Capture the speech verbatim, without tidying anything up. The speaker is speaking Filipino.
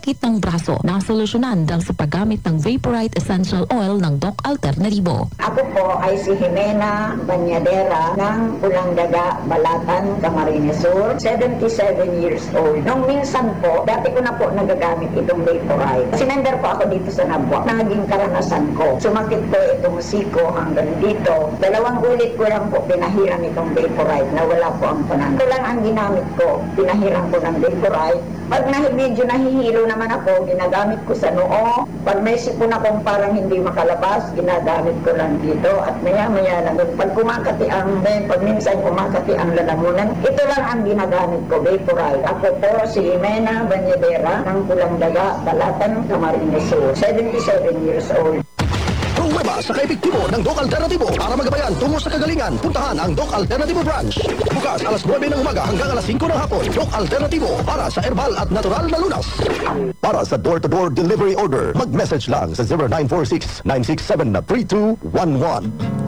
pananakit ng braso na solusyonan dahil sa paggamit ng Vaporite Essential Oil ng Doc Alternativo. Ako po ay si Jimena Banyadera ng Pulang Daga, Balatan, Camarines Sur, seventy-seven years old. Nung minsan po, dati ko na po nagagamit itong Vaporite. Sinender po ako dito sa Nabwa. Naging karanasan ko. Sumakit po itong siko hanggang dito. Dalawang ulit ko lang po pinahiran itong Vaporite na wala po ang panang. Ito lang ang ginamit ko. Pinahiran ko ng Vaporite. Pag na, medyo nahihilo naman ako, ginagamit ko sa noo. Pag may sipon akong parang hindi makalabas, ginagamit ko lang dito. At maya-maya lang. Pag kumakati ang, pag minsan kumakati ang lalamunan, ito lang ang ginagamit ko, Vaporite. Ako po si Jimena Banyadera ng Pulang Daga, Balatan, Camarines Sur, seventy-seven years old. Pruweba sa kaepektibo ng Doc Alternativo para magabayan tungo sa kagalingan. Puntahan ang Doc Alternativo branch. Bukas alas nuwebe ng umaga hanggang alas singko ng hapon. Doc Alternativo para sa herbal at natural na lunas. Para sa door-to-door delivery order, mag-message lang sa zero nine four six, nine six seven, three two one one.